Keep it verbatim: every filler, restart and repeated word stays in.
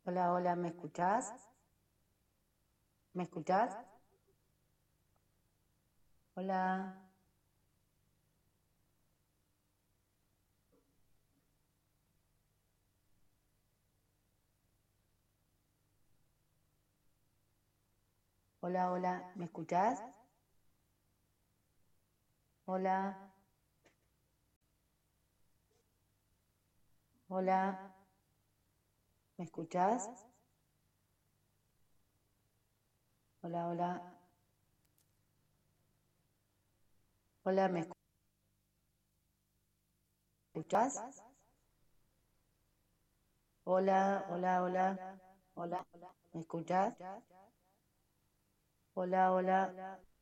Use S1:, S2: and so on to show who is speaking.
S1: Hola, hola, ¿me escuchás? ¿Me escuchás? Hola, hola, hola, ¿me escuchás? Hola, hola, ¿me escuchás? Hola, hola, hola, ¿me escuchás? Hola, hola, hola, hola, ¿me escuchás? Hola, hola.